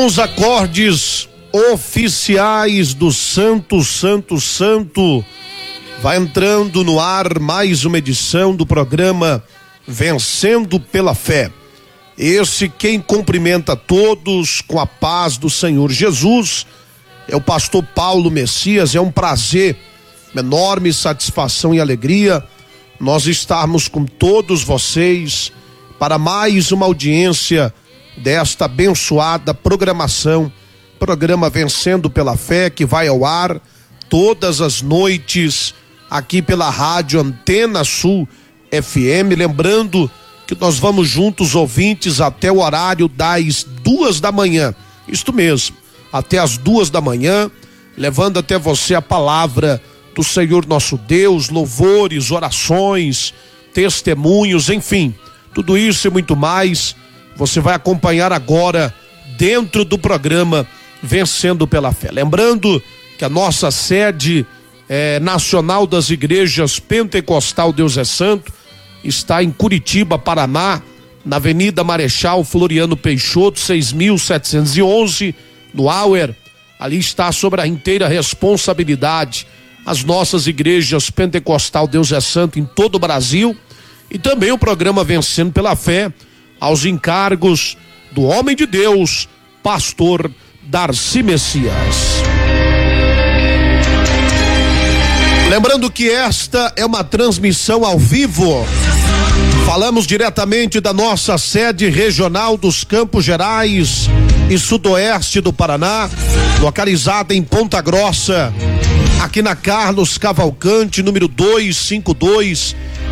Com os acordes oficiais do Santo, Santo, Santo, vai entrando no ar mais uma edição do programa Vencendo pela Fé. Esse quem cumprimenta todos com a paz do Senhor Jesus é o pastor Paulo Messias. É um prazer, enorme satisfação e alegria nós estarmos com todos vocês para mais uma audiência desta abençoada programação, programa Vencendo pela Fé, que vai ao ar todas as noites aqui pela rádio Antena Sul FM. Lembrando que nós vamos juntos, ouvintes, até o horário das 2 da manhã, isto mesmo, até as 2 da manhã, levando até você a palavra do Senhor nosso Deus, louvores, orações, testemunhos, enfim, tudo isso e muito mais você vai acompanhar agora dentro do programa Vencendo pela Fé. Lembrando que a nossa sede nacional das igrejas Pentecostal Deus é Santo está em Curitiba, Paraná, na Avenida Marechal Floriano Peixoto, 6.711, no Auer. Ali está sobre a inteira responsabilidade as nossas igrejas Pentecostal Deus é Santo em todo o Brasil, e também o programa Vencendo pela Fé aos encargos do homem de Deus, pastor Darcy Messias. Lembrando que esta é uma transmissão ao vivo. Falamos diretamente da nossa sede regional dos Campos Gerais e Sudoeste do Paraná, localizada em Ponta Grossa, aqui na Carlos Cavalcante, número 252,